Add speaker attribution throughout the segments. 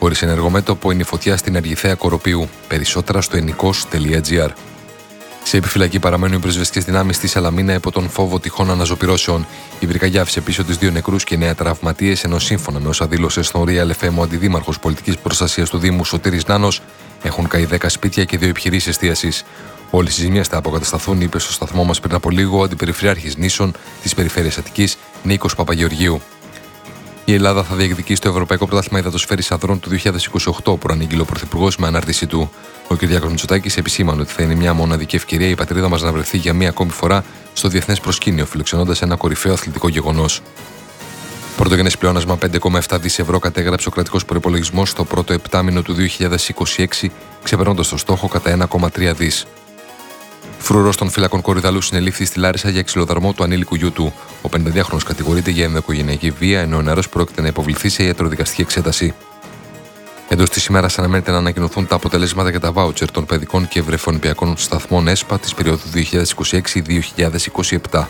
Speaker 1: Χωρίς ενεργό μέτωπο είναι η φωτιά στην Αργιθέα Κοροπίου. Περισσότερα στο ενικός.gr. Σε επιφυλακή παραμένουν οι πυροσβεστικές δυνάμεις στη Σαλαμίνα υπό τον φόβο τυχόν αναζωπυρώσεων. Η Βρυγαγιά άφησε πίσω τις 2 νεκρούς και 9 τραυματίες, ενώ σύμφωνα με όσα δήλωσε στον Real FM ο αντιδήμαρχος πολιτικής προστασίας του Δήμου Σωτήρης Νάνος, έχουν καεί 10 σπίτια και 2 επιχειρήσεις εστίασης. Όλες οι ζημιές θα αποκατασταθούν, είπε στο σταθμό μας πριν από λίγο ο αντιπεριφερειάρχης Νήσων της Περιφέρειας Αττικής, Νίκος Παπαγεωργίου. Η Ελλάδα θα διεκδικήσει το Ευρωπαϊκό Πρωτάθλημα Υδατοσφαίρης Ανδρών του 2028, προανήγγειλε ο Πρωθυπουργός με ανάρτησή του. Ο Κυριάκος Μητσοτάκης επισήμανε ότι θα είναι μια μοναδική ευκαιρία η πατρίδα μας να βρεθεί για μία ακόμη φορά στο διεθνές προσκήνιο, φιλοξενώντας ένα κορυφαίο αθλητικό γεγονός. Πρωτογενές πλεόνασμα 5,7 δις ευρώ κατέγραψε ο κρατικός προϋπολογισμός στο πρώτο επτάμηνο του 2026, ξεπερνώντας το στόχο κατά 1,3 δις. Φρουρός των φυλακών Κορυδαλού συνελήφθη στη Λάρισα για ξυλοδαρμό του ανήλικου γιού του. Ο 52χρονος κατηγορείται για ενδοοικογενειακή βία, ενώ ο νεαρός πρόκειται να υποβληθεί σε ιατροδικαστική εξέταση. Εντός της ημέρας αναμένεται να ανακοινωθούν τα αποτελέσματα για τα βάουτσερ των παιδικών και βρεφονιπιακών σταθμών ΕΣΠΑ της περίοδου 2026-2027.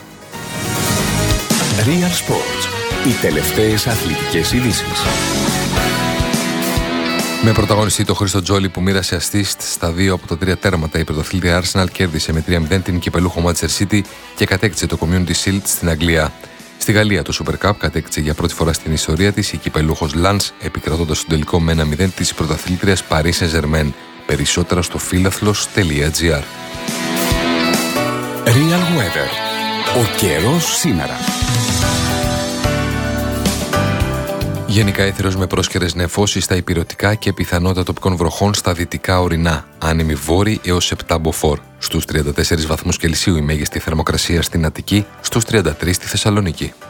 Speaker 2: Real Sports. Οι τελευταίες αθλητικές ειδήσεις.
Speaker 1: Με πρωταγωνιστή το Χρήστο Τζόλι που μοίρασε ασίστ στα 2 από τα 3 τέρματα, η πρωταθλήτρια Arsenal κέρδισε με 3-0 την κυπελούχο Manchester City και κατέκτησε το Community Shield στην Αγγλία. Στη Γαλλία το Super Cup κατέκτησε για πρώτη φορά στην ιστορία της η κυπελούχος Lens, επικρατώντας τον τελικό με 1-0 της πρωταθλήτριας Paris Saint-Germain. Περισσότερα στο philathlos.gr.
Speaker 2: Real Weather. Ο καιρός σήμερα.
Speaker 1: Γενικά έθριος με πρόσκαιρες νεφώσεις στα ηπειρωτικά και πιθανότητα τοπικών βροχών στα δυτικά ορεινά. Άνεμη βόρη έως 7 μποφόρ. Στους 34 βαθμούς Κελσίου η μέγιστη θερμοκρασία στην Αττική, στους 33 στη Θεσσαλονίκη.